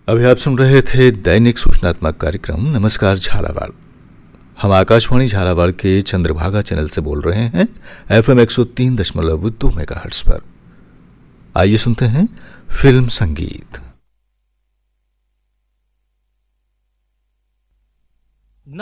अभी आप सुन रहे थे दैनिक सूचनात्मक कार्यक्रम नमस्कार झालावाड़। हम आकाशवाणी झालावाड़ के चंद्रभागा चैनल से बोल रहे हैं FM 103.2 मेगाहर्ट्ज पर। आइए सुनते हैं फिल्म संगीत।